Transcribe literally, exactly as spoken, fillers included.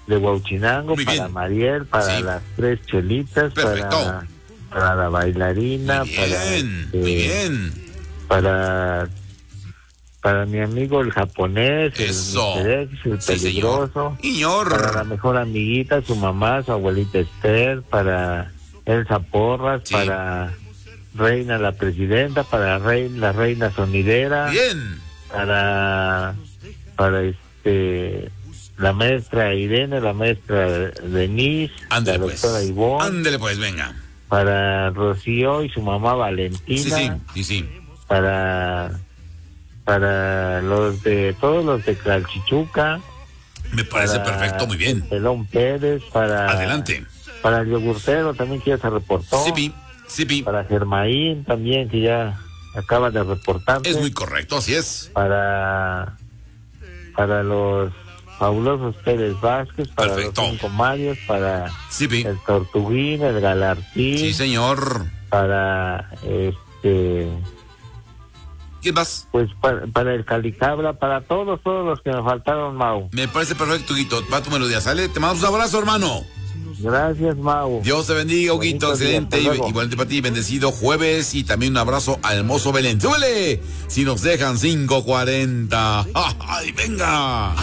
de Huauchinango, Muy para bien. Mariel, para Sí. las tres chelitas, Perfecto. para, para la bailarina, Muy para, bien, este, muy bien. para para mi amigo el japonés, Eso. el mister X, el Sí, peligroso, señor. para la Señor. mejor amiguita, su mamá, su abuelita Esther, para Elsa Porras, Sí. para Reina la presidenta, para reina, la reina sonidera, Bien. para para este la maestra Irene, la maestra Denise, Ándele la pues. doctora Ivonne, Ándele pues, venga. para Rocío y su mamá Valentina, Sí, sí, sí, sí. para para los de todos los de Calchichuca, Me parece para perfecto, muy bien. Pelón Pérez, para Adelante. para el yogurtero también que ya se reportó, Sí, pi, sí, pi. para Germaín también que ya acaba de reportarse, Es muy correcto, así es. para para los fabulosos Pérez Vázquez, para Perfecto. los cinco Marios, para Sí, pi. el Tortuguín, el Galartín, Sí, señor. para este ¿Quién más? pues para, para el Calicabra, para todos, todos los que me faltaron, Mau. Me parece perfecto, Huguito. Va tu melodía, ¿sale? Te mando un abrazo, hermano. Gracias, Mau. Dios te bendiga, Huguito. Bonito día, Excelente. hasta luego. Igualmente para ti, bendecido jueves. Y también un abrazo al hermoso Belén. ¡Súbele! Si nos dejan cinco cuarenta. ¡Ay, venga!